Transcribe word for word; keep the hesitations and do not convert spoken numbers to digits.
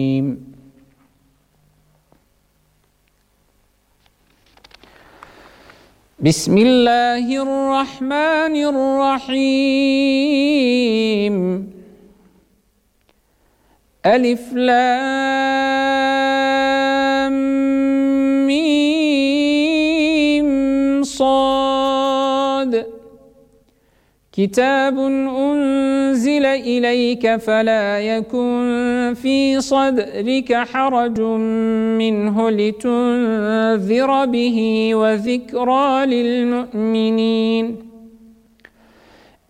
بسم الله الرحمن الرحيم ألف لام ميم صاد كتاب أنزل إليك فلا يكن في صدرك حرج منه لتنذر به وذكرى للمؤمنين